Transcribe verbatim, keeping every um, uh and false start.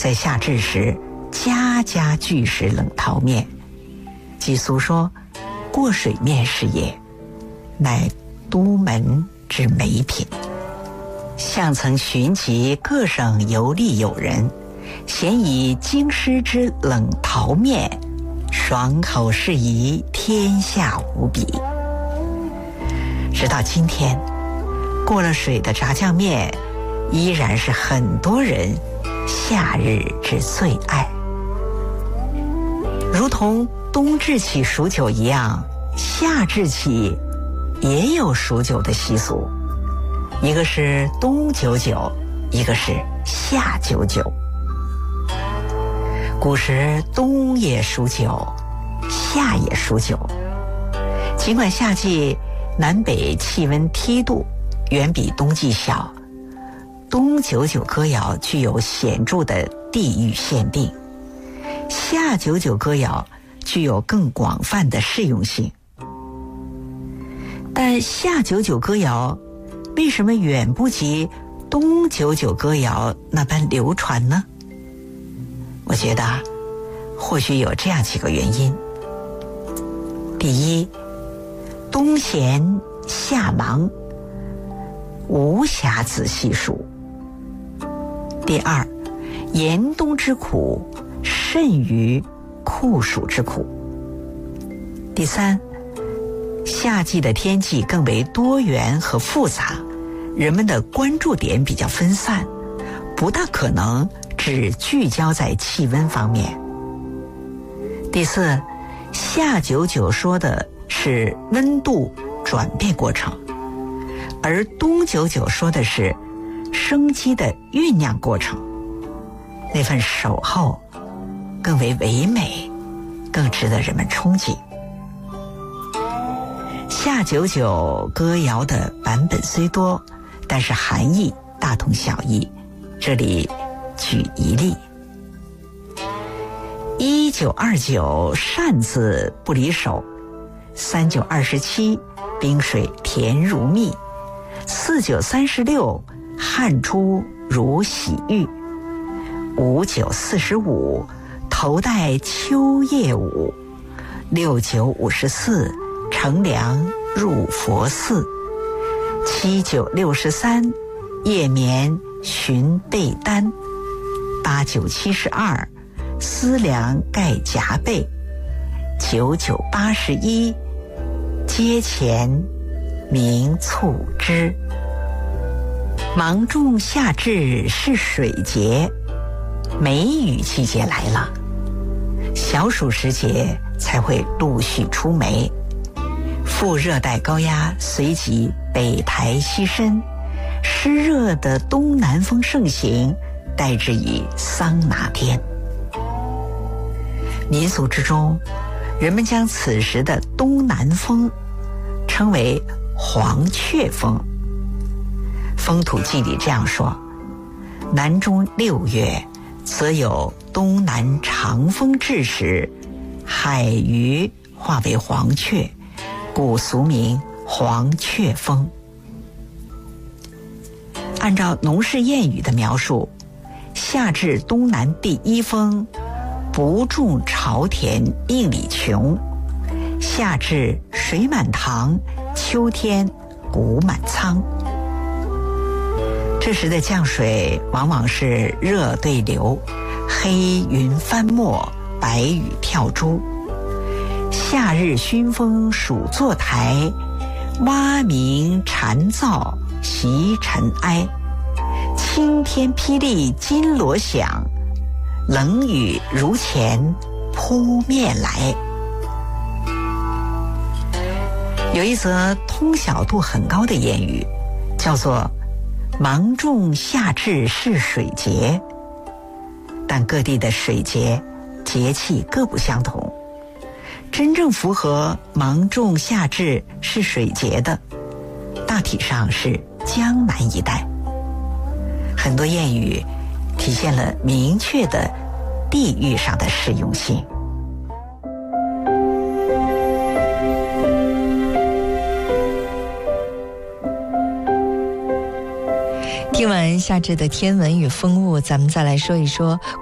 在夏至时家家俱食冷淘面，即俗说过水面是也，乃都门之美品。相曾寻及各省游历友人，咸以京师之冷淘面，爽口适宜，天下无比。直到今天，过了水的炸酱面依然是很多人夏日之最爱。如同冬至起数九一样，夏至起也有数九的习俗，一个是冬九九，一个是夏九九。古时冬也数九，夏也数九。尽管夏季南北气温梯度远比冬季小，冬九九歌谣具有显著的地域限定，夏九九歌谣具有更广泛的适用性。但夏九九歌谣为什么远不及冬九九歌谣那般流传呢？我觉得或许有这样几个原因。第一，冬闲夏忙，无暇仔细数。第二，严冬之苦甚于酷暑之苦。第三，夏季的天气更为多元和复杂，人们的关注点比较分散，不大可能只聚焦在气温方面。第四，夏九九说的是温度转变过程，而冬九九说的是生机的酝酿过程，那份守候更为唯美，更值得人们憧憬。夏九九歌谣的版本虽多，但是含义大同小异。这里举一例：一九二九扇子不离手，三九二十七冰水甜如蜜，四九三十六汗出如洗浴，五九四十五头戴秋叶舞，六九五十四乘凉入佛寺，七九六十三夜眠寻被单，八九七十二思量盖夹被，九九八十一阶前明促织。芒种夏至是水节，梅雨季节来了，小暑时节才会陆续出梅。副热带高压随即北抬西伸，湿热的东南风盛行，代之以桑拿天。民俗之中，人们将此时的东南风称为黄雀风。风土记里这样说：南中六月，则有东南长风至时，海鱼化为黄雀，故俗名黄雀风。按照农事谚语的描述，夏至东南第一风，不种朝田命里穷，夏至水满塘，秋天谷满仓。这时的降水往往是热对流，黑云翻墨，白雨跳珠。夏日熏风暑坐台，蛙鸣蝉噪习尘埃。青天霹雳金锣响，冷雨如前扑面来。有一则通晓度很高的谚语，叫做芒种夏至是水节，但各地的水节节气各不相同。真正符合芒种夏至是水节的，大体上是江南一带。很多谚语体现了明确的地域上的适用性。 听完夏至的天文与风物，咱们再来说一说